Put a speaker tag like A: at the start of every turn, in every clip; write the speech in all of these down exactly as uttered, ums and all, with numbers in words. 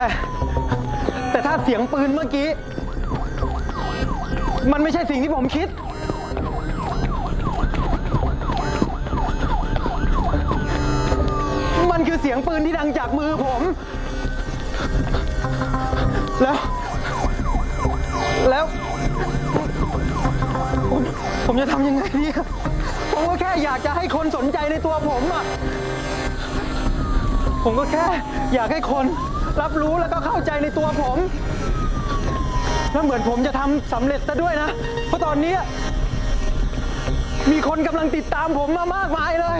A: แต่ถ้าเสียงปืนเมื่อกี้มันไม่ใช่สิ่งที่ผมคิดมันคือเสียงปืนที่ดังจากมือผมแล้วแล้วผมผมจะทำยังไงดีผมก็แค่อยากจะให้คนสนใจในตัวผมอ่ะผมก็แค่อยากให้คนรับรู้แล้วก็เข้าใจในตัวผมแล้วเหมือนผมจะทำสำเร็จซะด้วยนะเพราะตอนนี้มีคนกำลังติดตามผมมามากมายเลย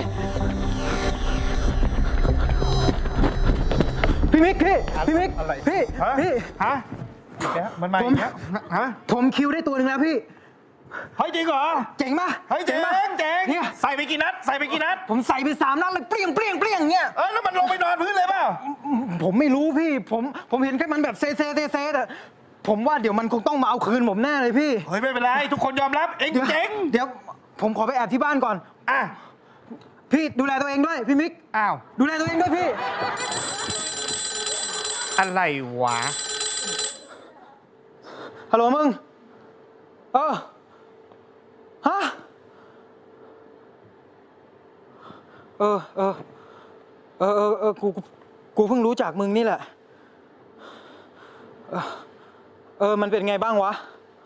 A: พี่มิกพี่พี่มิกพี่พี่
B: ฮะมันมาอีกแล้วฮะ
A: ผมคิวได้ตัวหนึ่งแล้วพี่
B: เฮ้ยจริงเหรอ
A: เจ๋งป่ะ
B: เฮ้ยเจ๋งเจ๋งใส่ไปกี่นัดใส่ไปกี่นัด
A: ผมใส่ไปสามนัดเลยเปรี้ยงเปรี้ยงเปรี้ยงเงี้ย
B: เออแล้วมันลงไปนอนพื้นเลยเปล่า
A: ผมไม่รู้พี่ผมผมเห็นแค่มันแบบเซเซเซเซแต่ผมว่าเดี๋ยวมันคงต้องมาเอาคืนผมแน่เลยพี่
B: เฮ้ยไม่เป็นไรทุกคนยอมรับเองเจ๋ง
A: เดี๋ยวผมขอไปแอบที่บ้านก่อน
B: อ่ะ
A: พี่ดูแลตัวเองด้วยพี่มิก
B: อ้าว
A: ดูแลตัวเองด้วยพี่
B: อะไรวะ
A: ฮัลโหลมึงเออฮะเออเออเออเออเออกูกูเพิ่งรู้จักมึงนี่แหละเออเออมันเป็นไงบ้างวะ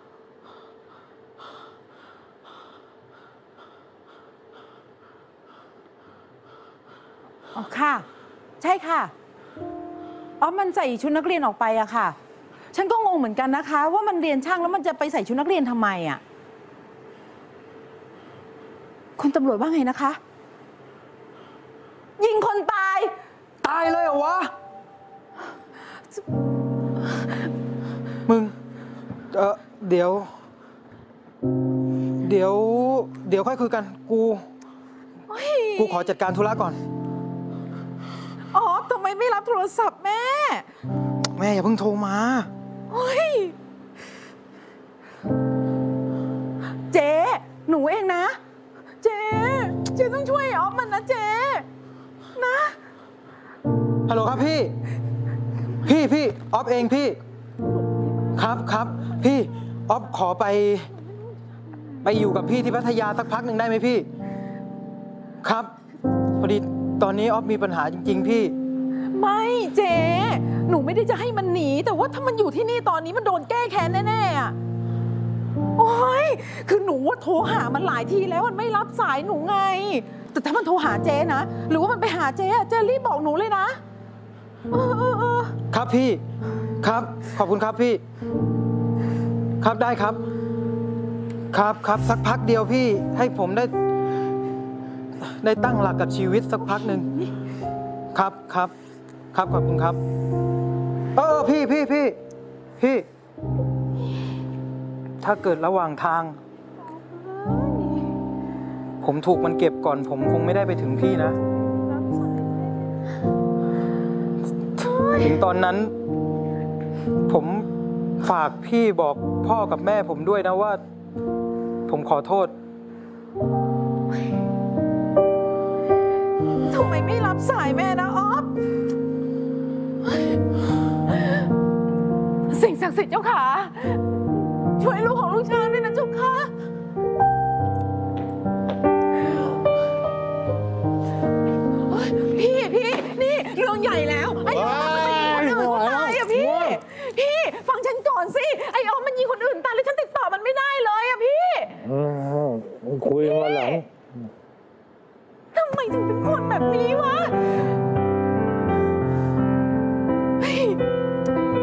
C: อ๋อค่ะใช่ค่ะอ๋อมันใส่ชุดนักเรียนออกไปอะค่ะฉันก็งงเหมือนกันนะคะว่ามันเรียนช่างแล้วมันจะไปใส่ชุดนักเรียนทำไมอะคุณตำรวจว่าไงนะคะยิงคนตาย
A: ตายเลยเหรอวะมึงเออเดี๋ยวเดี๋ยวเดี๋ยวค่อยคุยกันกูกูขอจัดการธุระก่อน
C: อ๋อทำไมไม่รับโทรศัพท์แม่
A: แม่อย่าเพิ่งโทรมา
C: เฮ้ยเจ๊หนูเองนะเจ๊เจ๊ต้องช่วยออฟมันนะเจ๊นะ
A: ฮัลโหลครับพี่พี่พี่ออฟเองพี่ครับครับพี่ออฟขอไปไปอยู่กับพี่ที่พัทยาสักพักหนึ่งได้ไหมพี่ครับพอดีตอนนี้ออฟมีปัญหาจริงๆพี่
C: ไม่เจ๊หนูไม่ได้จะให้มันหนีแต่ว่าถ้ามันอยู่ที่นี่ตอนนี้มันโดนแก้แค้นแน่ๆอ่ะโอ้ยคือหนูว่าโทรหามันหลายทีแล้วมันไม่รับสายหนูไงแต่ถ้ามันโทรหาเจ๊นะหรือว่ามันไปหาเจ๊เจ๊รีบบอกหนูเลยนะเออเออเออ
A: ครับพี่ครับขอบคุณครับพี่ครับได้ครับครับครับสักพักเดียวพี่ให้ผมได้ได้ตั้งหลักกับชีวิตสักพักหนึ่งครับครับครับขอบคุณครับเออพี่พี่พี่พี่ถ้าเกิดระหว่างทางผมถูกมันเก็บก่อนผมคงไม่ได้ไปถึงพี่นะถึงตอนนั้นผมฝากพี่บอกพ่อกับแม่ผมด้วยนะว่าผมขอโทษ
C: ทำไมไม่รับสายแม่นะออฟสิ่งศักดิ์สิทธิ์เจ้าขาช่วยลูกของลูกช้างด้วยนะเจ้าค่ะพี่พี่นี่เรื่องใหญ่แล้วไอ้ออมมันยิงคนอื่นตายอะพี่พี่ฟังฉันก่อนสิไอ้ออมมันยิงคนอื่นตายแล้วฉันติดต่อมันไม่ได้เลยอะพี่
D: คุยมาหลัง
C: ทำไมถึงเป็นคนแบบนี้วะ